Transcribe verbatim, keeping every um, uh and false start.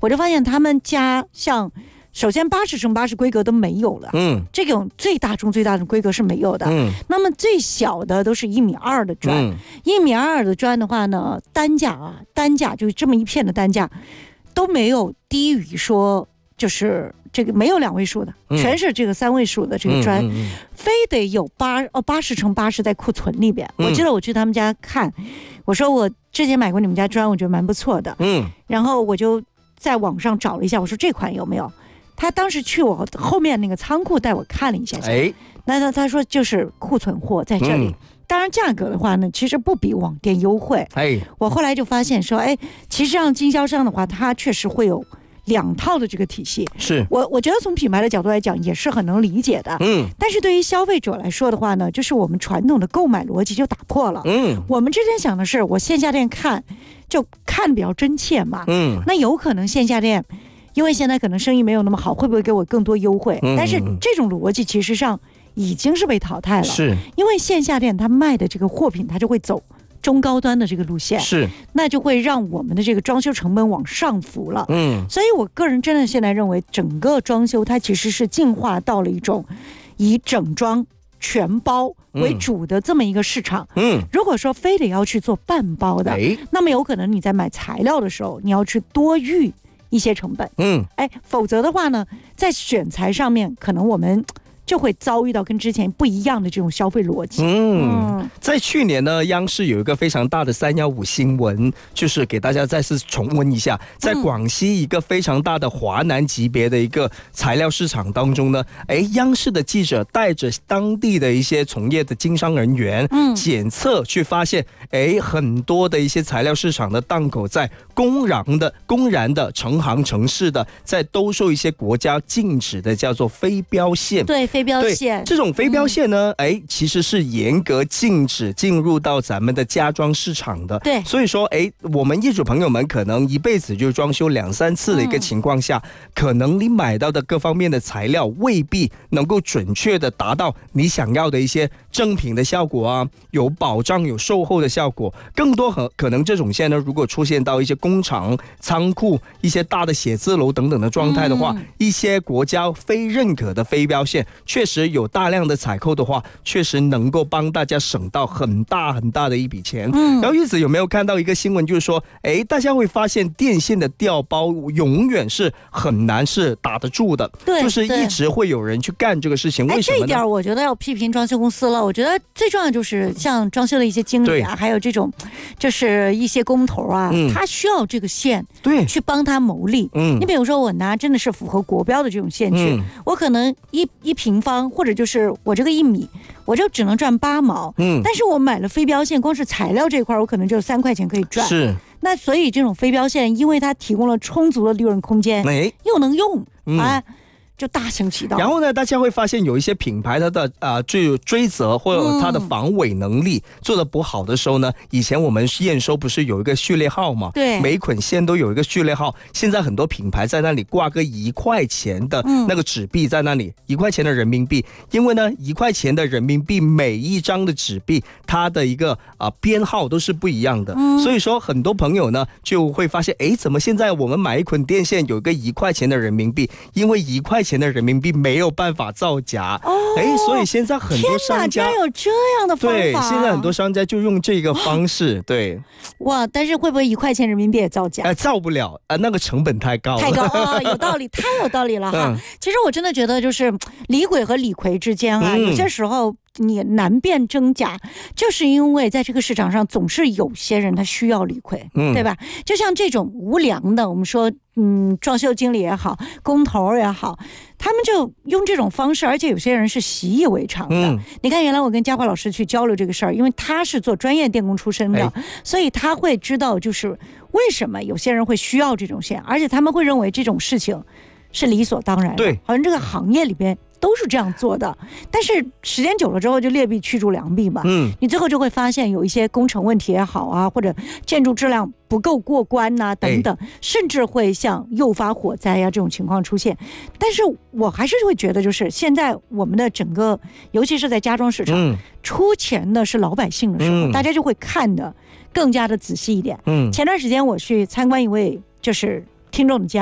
我就发现他们家像。首先八十乘八十规格都没有了，嗯，这种最大中最大的规格是没有的，嗯，那么最小的都是一米二的砖，嗯、一米二的砖的话呢，单价啊，单价就是这么一片的单价都没有低于说就是这个没有两位数的，嗯、全是这个三位数的这个砖，嗯嗯嗯、非得有八哦八十乘八十在库存里边。嗯、我记得我去他们家看，我说我之前买过你们家砖，我觉得蛮不错的，嗯，然后我就在网上找了一下，我说这款有没有？他当时去我后面那个仓库带我看了一下，哎，那他他说就是库存货在这里，嗯、当然价格的话呢，其实不比网店优惠。哎，我后来就发现说，哎，其实让经销商的话，他确实会有两套的这个体系。是我我觉得从品牌的角度来讲，也是很能理解的。嗯，但是对于消费者来说的话呢，就是我们传统的购买逻辑就打破了。嗯，我们之前想的是，我线下店看就看比较真切嘛。嗯，那有可能线下店。因为现在可能生意没有那么好，会不会给我更多优惠？嗯、但是这种逻辑其实上已经是被淘汰了。是，因为线下店它卖的这个货品，它就会走中高端的这个路线，是，那就会让我们的这个装修成本往上浮了。嗯，所以我个人真的现在认为，整个装修它其实是进化到了一种以整装全包为主的这么一个市场。嗯，如果说非得要去做半包的，哎、那么有可能你在买材料的时候，你要去多预一些成本，嗯，哎，否则的话呢，在选材上面，可能我们就会遭遇到跟之前不一样的这种消费逻辑。 嗯，嗯在去年呢，央视有一个非常大的三一五新闻，就是给大家再次重温一下，在广西一个非常大的华南级别的一个材料市场当中呢，哎，央视的记者带着当地的一些从业的经商人员，嗯，检测去发现，哎，很多的一些材料市场的档口在公然的、公然的成行成市的，在兜售一些国家禁止的叫做非标线。 对。非标线， 这种非标线呢，哎、嗯，其实是严格禁止进入到咱们的家装市场的。对，所以说，哎，我们业主朋友们可能一辈子就装修两三次的一个情况下，嗯、可能你买到的各方面的材料未必能够准确的达到你想要的一些正品的效果啊，有保障、有售后的效果。更多可可能这种线呢，如果出现到一些工厂、仓库、一些大的写字楼等等的状态的话，嗯、一些国家非认可的非标线。确实有大量的采购的话，确实能够帮大家省到很大很大的一笔钱。嗯，然后玉子有没有看到一个新闻，就是说，哎，大家会发现电线的调包永远是很难是打得住的，对，就是一直会有人去干这个事情。为什么呢？ 这一点我觉得要批评装修公司了。我觉得最重要就是像装修的一些经理啊，还有这种就是一些工头啊，嗯、他需要这个线对去帮他牟利。嗯，你比如说我拿真的是符合国标的这种线去，嗯、我可能一一平方或者就是我这个一米，我就只能赚八毛。嗯，但是我买了非标线，光是材料这块我可能就三块钱可以赚。是，那所以这种非标线，因为它提供了充足的利润空间，哎、又能用，嗯、啊。就大行其道。 然后呢，大家会发现有一些品牌它的啊追追责或者它的防伪能力做得不好的时候呢，嗯、以前我们验收不是有一个序列号吗？对，每一捆线都有一个序列号。现在很多品牌在那里挂个一块钱的那个纸币在那里，嗯、一块钱的人民币，因为呢一块钱的人民币每一张的纸币它的一个啊编号都是不一样的，嗯、所以说很多朋友呢就会发现，哎，怎么现在我们买一捆电线有一个一块钱的人民币？因为一块钱的人民币没有办法造假，哦，哎，所以现在很多商家有这样的方法， 对，现在很多商家就用这个方式，对， 哇，但是会不会一块钱人民币也造假？ 哎，造不了啊，那个成本太高了， 太高啊，有道理，太有道理了哈。嗯、其实我真的觉得，就是李鬼和李逵之间啊，嗯、有些时候你难辨真假，就是因为在这个市场上总是有些人他需要李逵，嗯、对吧？就像这种无良的，我们说。嗯，装修经理也好，工头也好，他们就用这种方式，而且有些人是习以为常的。嗯、你看，原来我跟嘉华老师去交流这个事儿，因为他是做专业电工出身的，哎、所以他会知道，就是为什么有些人会需要这种线，而且他们会认为这种事情是理所当然的。对，好像这个行业里边都是这样做的，但是时间久了之后就劣币驱逐良币嘛。嗯，你最后就会发现有一些工程问题也好啊，或者建筑质量不够过关呐、啊、等等，哎、甚至会像诱发火灾呀、啊、这种情况出现。但是我还是会觉得，就是现在我们的整个，尤其是在家装市场，嗯、出钱的是老百姓的时候，嗯、大家就会看得更加的仔细一点。嗯，前段时间我去参观一位就是听众的家。